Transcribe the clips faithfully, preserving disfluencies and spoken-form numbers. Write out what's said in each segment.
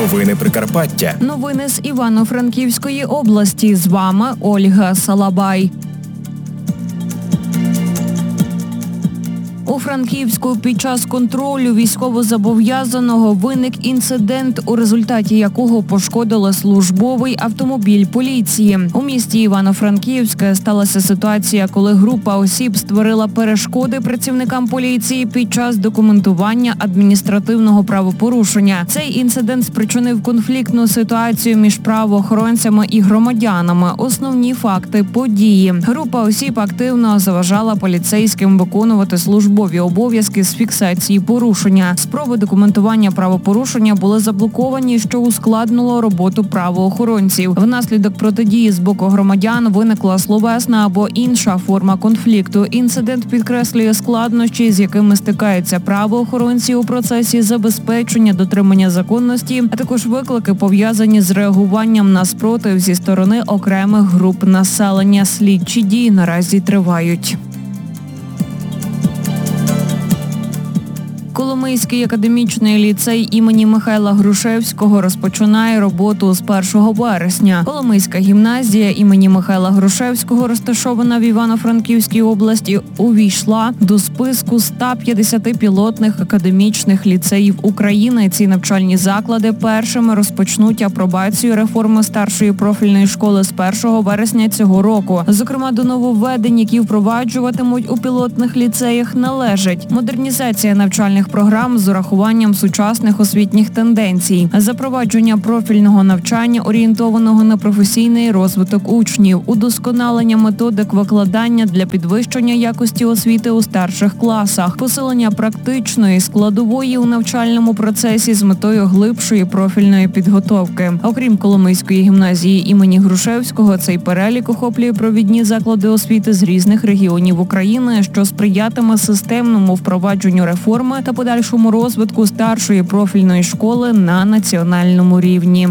Новини Прикарпаття. Новини з Івано-Франківської області. З вами Ольга Салабай. У Франківську під час контролю військовозобов'язаного виник інцидент, у результаті якого пошкодили службовий автомобіль поліції. У місті Івано-Франківське сталася ситуація, коли група осіб створила перешкоди працівникам поліції під час документування адміністративного правопорушення. Цей інцидент спричинив конфліктну ситуацію між правоохоронцями і громадянами. Основні факти події. Група осіб активно заважала поліцейським виконувати службу обов'язки з фіксації порушення. Спроби документування правопорушення були заблоковані, що ускладнило роботу правоохоронців. Внаслідок протидії з боку громадян виникла словесна або інша форма конфлікту. Інцидент підкреслює складнощі, з якими стикаються правоохоронці у процесі забезпечення дотримання законності, а також виклики, пов'язані з реагуванням на спротив зі сторони окремих груп населення. Слідчі дії наразі тривають. Коломийський академічний ліцей імені Михайла Грушевського розпочинає роботу з першого вересня. Коломийська гімназія імені Михайла Грушевського, розташована в Івано-Франківській області, увійшла до списку ста п'ятдесяти пілотних академічних ліцеїв України. Ці навчальні заклади першими розпочнуть апробацію реформи старшої профільної школи з першого вересня цього року. Зокрема, до нововведень, які впроваджуватимуть у пілотних ліцеях, належить модернізація навчальних програм з урахуванням сучасних освітніх тенденцій, запровадження профільного навчання, орієнтованого на професійний розвиток учнів, удосконалення методик викладання для підвищення якості освіти у старших класах, посилення практичної складової у навчальному процесі з метою глибшої профільної підготовки. Окрім Коломийської гімназії імені Грушевського, цей перелік охоплює провідні заклади освіти з різних регіонів України, що сприятиме системному впровадженню реформи та подальшому розвитку старшої профільної школи на національному рівні.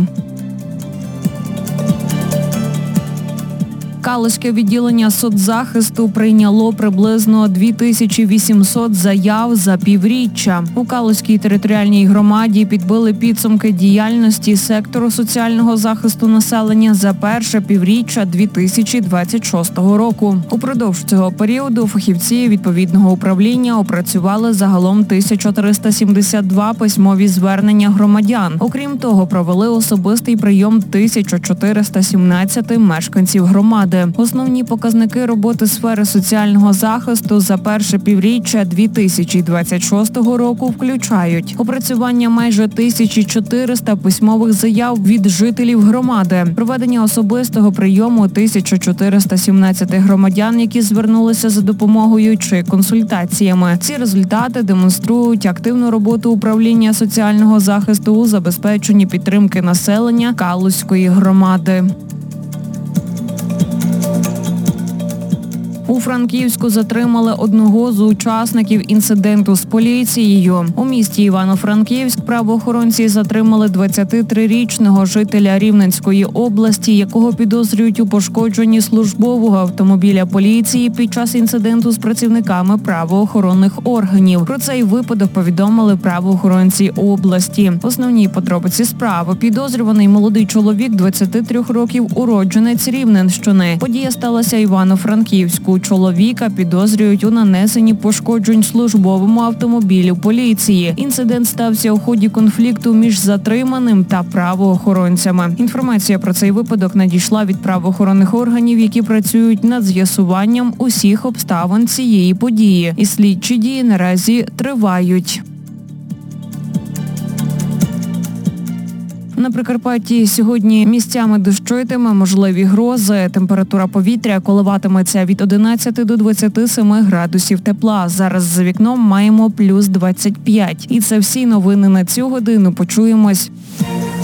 Калузьке відділення соцзахисту прийняло приблизно дві тисячі вісімсот заяв за півріччя. У Калузькій територіальній громаді підбили підсумки діяльності сектору соціального захисту населення за перше півріччя дві тисячі двадцять шостого року. Упродовж цього періоду фахівці відповідного управління опрацювали загалом тисячу триста сімдесят два письмові звернення громадян. Окрім того, провели особистий прийом тисяча чотириста сімнадцять мешканців громади. Основні показники роботи сфери соціального захисту за перше півріччя дві тисячі двадцять шостого року включають опрацювання майже тисяча чотириста письмових заяв від жителів громади, проведення особистого прийому тисяча чотириста сімнадцять громадян, які звернулися за допомогою чи консультаціями. Ці результати демонструють активну роботу управління соціального захисту у забезпеченні підтримки населення Калузької громади. У Франківську затримали одного з учасників інциденту з поліцією. У місті Івано-Франківськ правоохоронці затримали двадцятитрирічного жителя Рівненської області, якого підозрюють у пошкодженні службового автомобіля поліції під час інциденту з працівниками правоохоронних органів. Про цей випадок повідомили правоохоронці області. Основні подробиці справи. Підозрюваний молодий чоловік двадцяти трьох років, уродженець Рівненщини. Подія сталася в Івано-Франківську. Чоловіка підозрюють у нанесенні пошкоджень службовому автомобілю поліції. Інцидент стався у ході конфлікту між затриманим та правоохоронцями. Інформація про цей випадок надійшла від правоохоронних органів, які працюють над з'ясуванням усіх обставин цієї події. І слідчі дії наразі тривають. На Прикарпатті сьогодні місцями дощитиме, можливі грози. Температура повітря коливатиметься від одинадцяти до двадцяти семи градусів тепла. Зараз за вікном маємо плюс двадцять п'ять. І це всі новини на цю годину. Почуємось.